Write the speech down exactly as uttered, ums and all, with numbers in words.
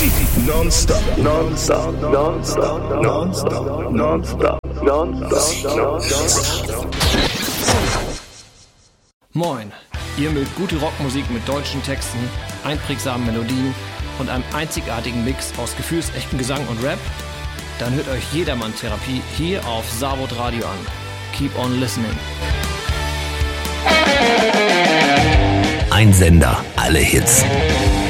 Non-stop, non-stop, non-stop, non-stop, non-stop, non-stop, non-stop. Moin, ihr mögt gute Rockmusik mit deutschen Texten, einprägsamen Melodien und einem einzigartigen Mix aus gefühlsechtem Gesang und Rap? Dann hört euch Jedermann-Therapie hier auf Savod Radio an. Keep on listening. Ein Sender, alle Hits.